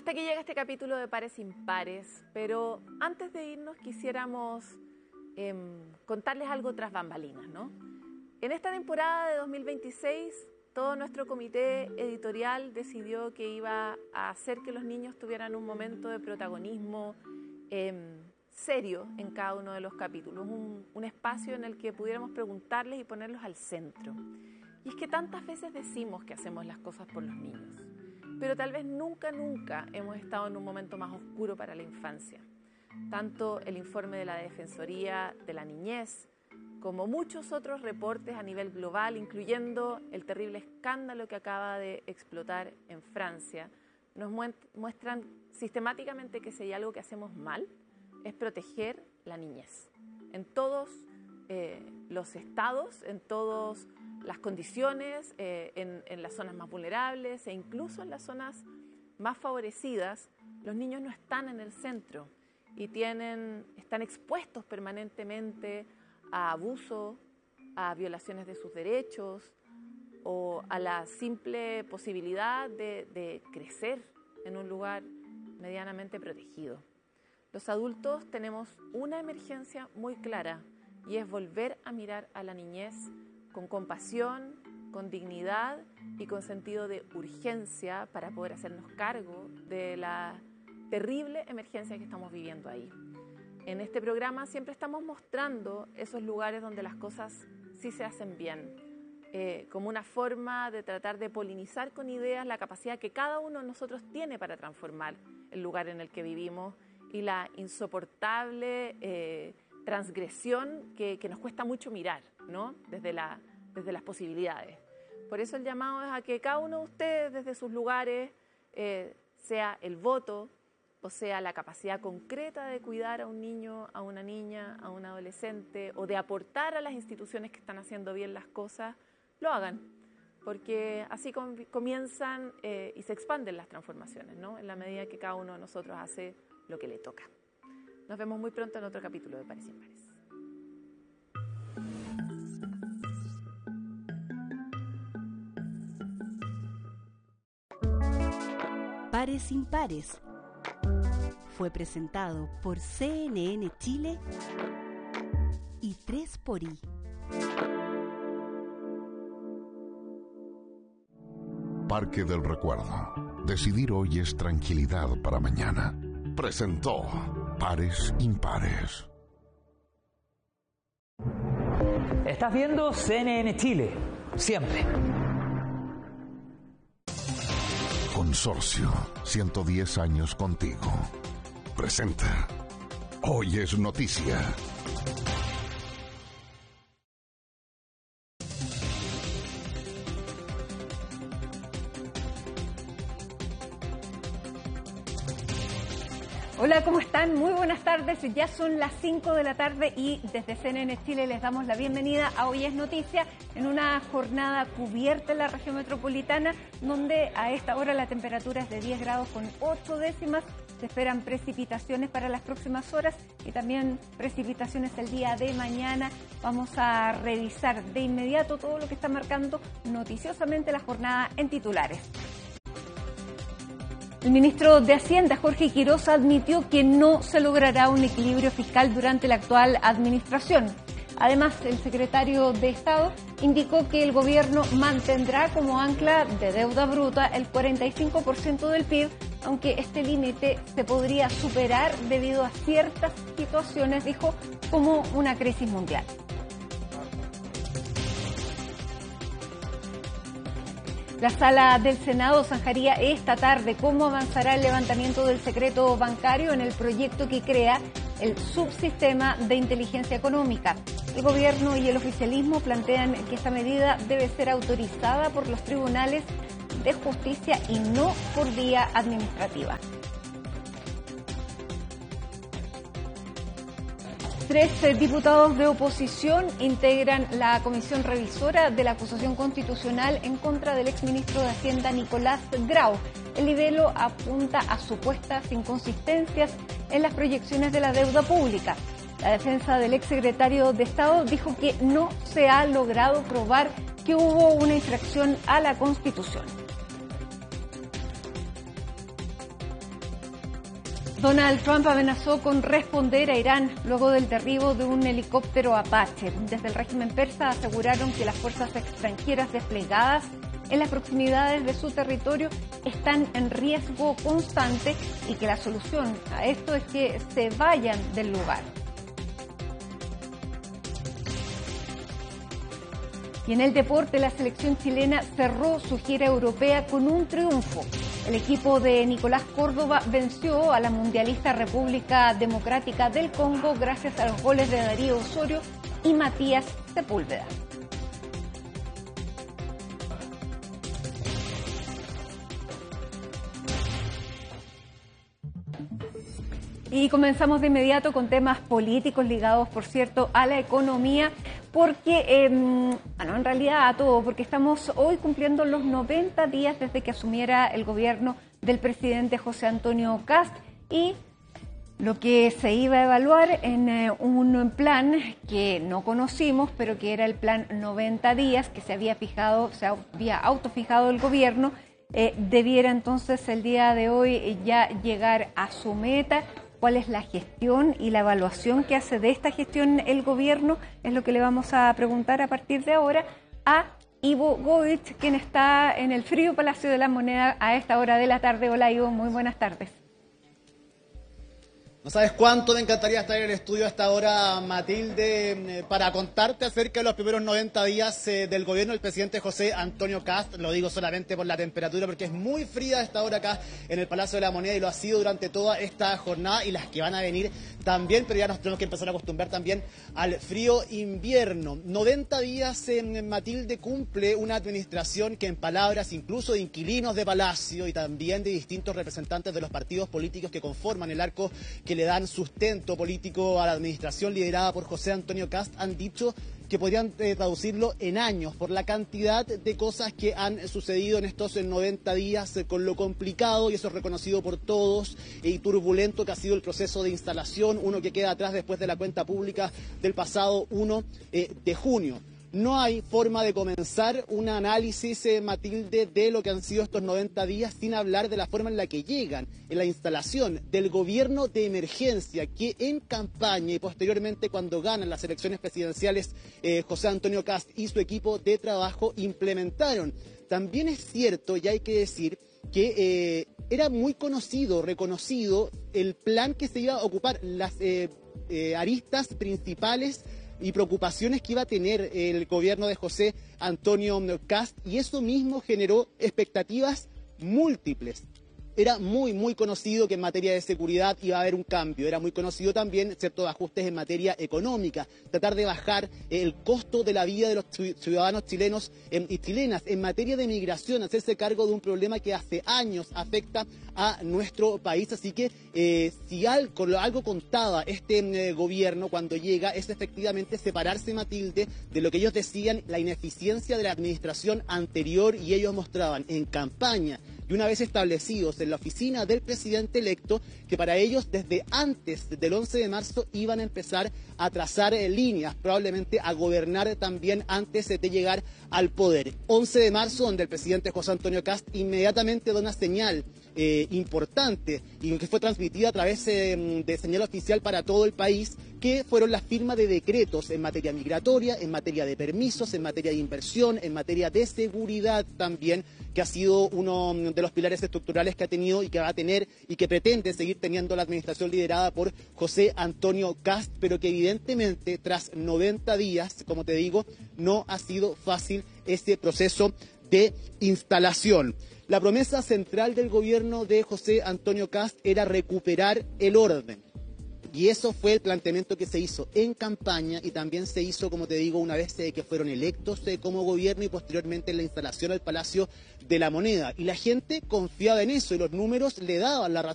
Hasta aquí llega este capítulo de Pares Impares, pero antes de irnos quisiéramos contarles algo tras bambalinas, ¿no? En esta temporada de 2026, todo nuestro comité editorial decidió que iba a hacer que los niños tuvieran un momento de protagonismo serio en cada uno de los capítulos, un espacio en el que pudiéramos preguntarles y ponerlos al centro. Y es que tantas veces decimos que hacemos las cosas por los niños, pero tal vez nunca hemos estado en un momento más oscuro para la infancia. Tanto el informe de la Defensoría de la Niñez, como muchos otros reportes a nivel global, incluyendo el terrible escándalo que acaba de explotar en Francia, nos muestran sistemáticamente que si hay algo que hacemos mal, es proteger la niñez. En todos los estados, en todas las condiciones, en las zonas más vulnerables e incluso en las zonas más favorecidas, los niños no están en el centro y están expuestos permanentemente a abuso, a violaciones de sus derechos o a la simple posibilidad de crecer en un lugar medianamente protegido. Los adultos tenemos una emergencia muy clara y es volver a mirar a la niñez con compasión, con dignidad y con sentido de urgencia para poder hacernos cargo de la terrible emergencia que estamos viviendo ahí. En este programa siempre estamos mostrando esos lugares donde las cosas sí se hacen bien, como una forma de tratar de polinizar con ideas la capacidad que cada uno de nosotros tiene para transformar el lugar en el que vivimos y la insoportable transgresión que nos cuesta mucho mirar, ¿no? Desde las posibilidades. Por eso el llamado es a que cada uno de ustedes desde sus lugares, sea el voto, o sea la capacidad concreta de cuidar a un niño, a una niña, a un adolescente, o de aportar a las instituciones que están haciendo bien las cosas, lo hagan. Porque así comienzan y se expanden las transformaciones, ¿no? En la medida que cada uno de nosotros hace lo que le toca. Nos vemos muy pronto en otro capítulo de Pares Impares. Pares Impares fue presentado por CNN Chile y 3xI. Parque del Recuerdo. Decidir hoy es tranquilidad para mañana. Presentó Pares Impares. Estás viendo CNN Chile, siempre. Consorcio, 110 años contigo. Presenta Hoy es Noticia. Hola, ¿cómo están? Muy buenas tardes. Ya son las 5 de la tarde y desde CNN Chile les damos la bienvenida a Hoy es Noticia en una jornada cubierta en la región metropolitana, donde a esta hora la temperatura es de 10 grados con 8 décimas. Se esperan precipitaciones para las próximas horas y también precipitaciones el día de mañana. Vamos a revisar de inmediato todo lo que está marcando noticiosamente la jornada en titulares. El ministro de Hacienda, Jorge Quiroz, admitió que no se logrará un equilibrio fiscal durante la actual administración. Además, el secretario de Estado indicó que el gobierno mantendrá como ancla de deuda bruta el 45% del PIB, aunque este límite se podría superar debido a ciertas situaciones, dijo, como una crisis mundial. La sala del Senado zanjaría esta tarde cómo avanzará el levantamiento del secreto bancario en el proyecto que crea el subsistema de inteligencia económica. El gobierno y el oficialismo plantean que esta medida debe ser autorizada por los tribunales de justicia y no por vía administrativa. 3 diputados de oposición integran la comisión revisora de la acusación constitucional en contra del exministro de Hacienda Nicolás Grau. El libelo apunta a supuestas inconsistencias en las proyecciones de la deuda pública. La defensa del exsecretario de Estado dijo que no se ha logrado probar que hubo una infracción a la Constitución. Donald Trump amenazó con responder a Irán luego del derribo de un helicóptero Apache. Desde el régimen persa aseguraron que las fuerzas extranjeras desplegadas en las proximidades de su territorio están en riesgo constante y que la solución a esto es que se vayan del lugar. Y en el deporte, la selección chilena cerró su gira europea con un triunfo. El equipo de Nicolás Córdoba venció a la mundialista República Democrática del Congo gracias a los goles de Darío Osorio y Matías Sepúlveda. Y comenzamos de inmediato con temas políticos ligados, por cierto, a la economía, porque, en realidad a todo, porque estamos hoy cumpliendo los 90 días desde que asumiera el gobierno del presidente José Antonio Kast y lo que se iba a evaluar en un plan que no conocimos, pero que era el plan 90 días que se había autofijado el gobierno, debiera entonces el día de hoy ya llegar a su meta. ¿Cuál es la gestión y la evaluación que hace de esta gestión el gobierno? Es lo que le vamos a preguntar a partir de ahora a Ivo Goich, quien está en el frío Palacio de la Moneda a esta hora de la tarde. Hola Ivo, muy buenas tardes. No sabes cuánto me encantaría estar en el estudio a esta hora, Matilde, para contarte acerca de los primeros 90 días del gobierno del presidente José Antonio Kast. Lo digo solamente por la temperatura, porque es muy fría a esta hora acá en el Palacio de la Moneda y lo ha sido durante toda esta jornada y las que van a venir también, pero ya nos tenemos que empezar a acostumbrar también al frío invierno. 90 días, Matilde, cumple una administración que en palabras incluso de inquilinos de Palacio y también de distintos representantes de los partidos políticos que conforman el arco que le dan sustento político a la administración liderada por José Antonio Kast, han dicho que podrían traducirlo en años por la cantidad de cosas que han sucedido en estos 90 días, con lo complicado, y eso es reconocido por todos, y turbulento que ha sido el proceso de instalación, uno que queda atrás después de la cuenta pública del pasado 1 de junio. No hay forma de comenzar un análisis, Matilde, de lo que han sido estos 90 días sin hablar de la forma en la que llegan, en la instalación del gobierno de emergencia que en campaña y posteriormente cuando ganan las elecciones presidenciales José Antonio Kast y su equipo de trabajo implementaron. También es cierto, y hay que decir, que era muy conocido, reconocido el plan que se iba a ocupar, las aristas principales y preocupaciones que iba a tener el gobierno de José Antonio Kast, y eso mismo generó expectativas múltiples. Era muy conocido que en materia de seguridad iba a haber un cambio, era muy conocido también ciertos ajustes en materia económica, tratar de bajar el costo de la vida de los ciudadanos chilenos y chilenas, en materia de migración, hacerse cargo de un problema que hace años afecta a nuestro país. Así que si algo contaba este gobierno cuando llega es efectivamente separarse, Matilde, de lo que ellos decían, la ineficiencia de la administración anterior, y ellos mostraban en campaña y una vez establecidos en la oficina del presidente electo, que para ellos desde antes del 11 de marzo iban a empezar a trazar líneas, probablemente a gobernar también antes de llegar al poder. 11 de marzo, donde el presidente José Antonio Kast inmediatamente da una señal importante y que fue transmitida a través de señal oficial para todo el país, que fueron la firma de decretos en materia migratoria, en materia de permisos, en materia de inversión, en materia de seguridad también, que ha sido uno de los pilares estructurales que ha tenido y que va a tener y que pretende seguir teniendo la administración liderada por José Antonio Kast, pero que evidentemente tras 90 días, como te digo, no ha sido fácil este proceso de instalación. La promesa central del gobierno de José Antonio Kast era recuperar el orden. Y eso fue el planteamiento que se hizo en campaña y también se hizo, como te digo, una vez que fueron electos como gobierno y posteriormente en la instalación al Palacio de la Moneda. Y la gente confiaba en eso y los números le daban la razón